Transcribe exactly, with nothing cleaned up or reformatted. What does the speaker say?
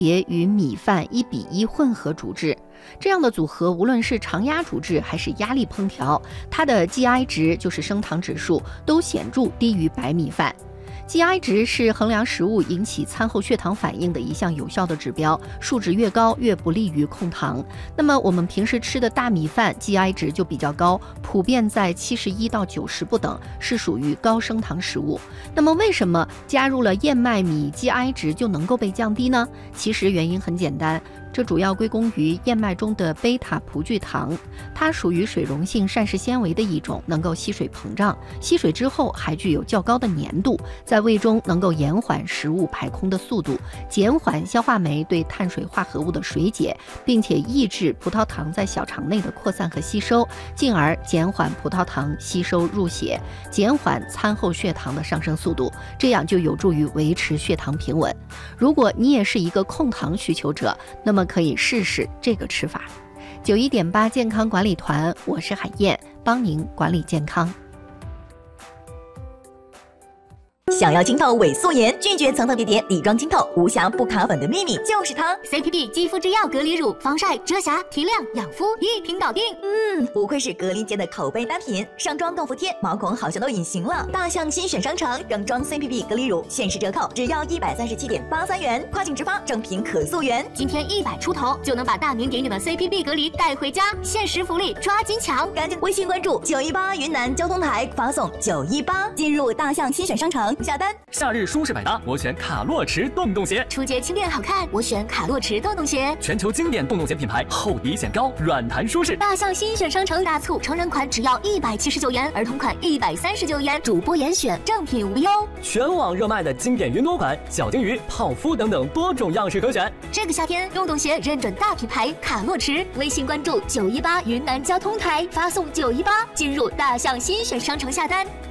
别与米饭一比一混合煮制。这样的组合，无论是常压煮制还是压力烹调，它的 G I 值就是升糖指数都显著低于白米饭。G I 值是衡量食物引起餐后血糖反应的一项有效的指标，数值越高越不利于控糖。那么我们平时吃的大米饭 G I 值就比较高，普遍在七十一到九十不等，是属于高升糖食物。那么为什么加入了燕麦米 G I 值就能够被降低呢？其实原因很简单，这主要归功于燕麦中的贝塔葡聚糖，它属于水溶性膳食纤维的一种，能够吸水膨胀，吸水之后还具有较高的粘度，在胃中能够延缓食物排空的速度，减缓消化酶对碳水化合物的水解，并且抑制葡萄糖在小肠内的扩散和吸收，进而减缓葡萄糖吸收入血，减缓餐后血糖的上升速度，这样就有助于维持血糖平稳。如果你也是一个控糖需求者，那么可以试试这个吃法。九一点八健康管理团，我是海燕，帮您管理健康。 想要清透伪素颜，拒绝层层叠叠，底妆清透，无瑕不卡粉的秘密就是它 C P B 肌肤之钥隔离乳，防晒、遮瑕、提亮、养肤一瓶搞定。 嗯，不愧是隔离界的口碑单品，上妆更服帖，毛孔好像都隐形了。大象新选商城整装 C P B 隔离乳限时折扣，只要一百三十七点八三元，跨境直发，正品可溯源。 今天一百出头就能把大名鼎鼎的 C P B 隔离带回家，限时福利抓紧抢！ 赶紧微信关注九一八云南交通台，发送九一八进入大象新选商城下单。 夏日舒适百搭，我选卡洛驰洞洞鞋。 初阶轻便好看，我选卡洛驰洞洞鞋。 全球经典洞洞鞋品牌，厚底显高，软弹舒适。 大象新选商城大促，成人款只要一百七十九元，儿童款一百三十九元，主播严选，正品无忧。 全网热卖的经典云朵款、小金鱼、泡芙等等多种样式可选。 这个夏天，洞洞鞋认准大品牌卡洛驰，微信关注九一八云南交通台，发送九一八进入大象新选商城下单。